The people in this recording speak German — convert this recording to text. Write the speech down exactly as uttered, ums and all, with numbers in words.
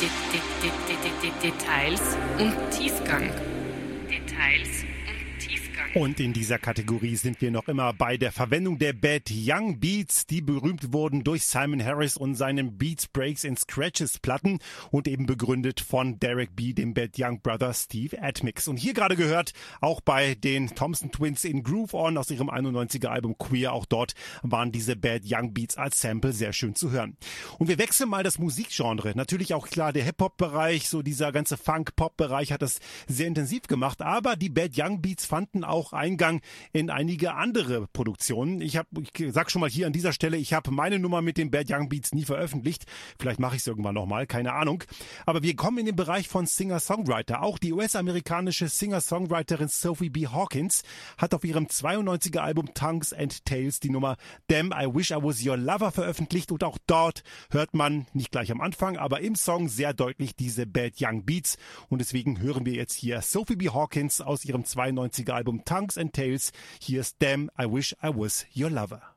Details und Tiefgang. Details und Tiefgang. Und in dieser Kategorie sind wir noch immer bei der Verwendung der Bad Young Beats, die berühmt wurden durch Simon Harris und seinen Beats, Breaks and Scratches Platten und eben begründet von Derek B., dem Bad Young Brother Steve Admix. Und hier gerade gehört, auch bei den Thompson Twins in Groove On aus ihrem einundneunziger Album Queer, auch dort waren diese Bad Young Beats als Sample sehr schön zu hören. Und wir wechseln mal das Musikgenre. Natürlich auch klar der Hip-Hop-Bereich, so dieser ganze Funk-Pop-Bereich hat das sehr intensiv gemacht, aber die Bad Young Beats fanden auch Eingang in einige andere Produktionen. Ich habe, ich sag schon mal hier an dieser Stelle, ich habe meine Nummer mit den Bad Young Beats nie veröffentlicht. Vielleicht mache ich es irgendwann nochmal, keine Ahnung. Aber wir kommen in den Bereich von Singer-Songwriter. Auch die U S-amerikanische Singer-Songwriterin Sophie B. Hawkins hat auf ihrem zweiundneunziger Album Tongues and Tales die Nummer Damn, I Wish I Was Your Lover veröffentlicht und auch dort hört man, nicht gleich am Anfang, aber im Song sehr deutlich diese Bad Young Beats und deswegen hören wir jetzt hier Sophie B. Hawkins aus ihrem zweiundneunziger Album Tongues and Tales. Hier ist Damn, I Wish I Was Your Lover.